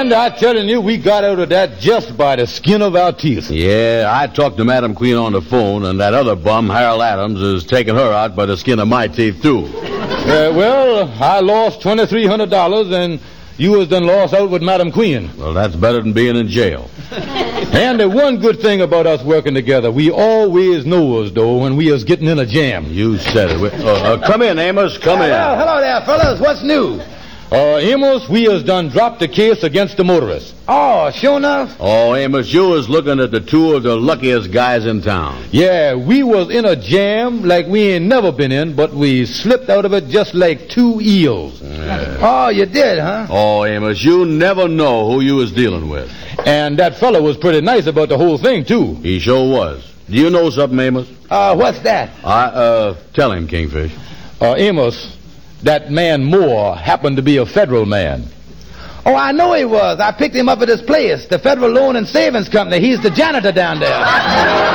And I'm telling you, we got out of that just by the skin of our teeth. Yeah, I talked to Madam Queen on the phone, and that other bum, Harold Adams, is taking her out by the skin of my teeth, too. Well, I lost $2,300, and you was done lost out with Madam Queen. Well, that's better than being in jail. And the one good thing about us working together, we always know us, though, when we was getting in a jam. You said it. Come in, Amos. Come in. Well, hello there, fellas. What's new? Amos, we has done dropped the case against the motorist. Oh, sure enough? Oh, Amos, you was looking at the two of the luckiest guys in town. Yeah, we was in a jam like we ain't never been in, but we slipped out of it just like two eels. Yeah. Oh, you did, huh? Oh, Amos, you never know who you was dealing with. And that fellow was pretty nice about the whole thing, too. He sure was. Do you know something, Amos? What's that? Tell him, Kingfish. Amos, that man Moore happened to be a federal man. Oh, I know he was. I picked him up at his place, the Federal Loan and Savings Company. He's the janitor down there.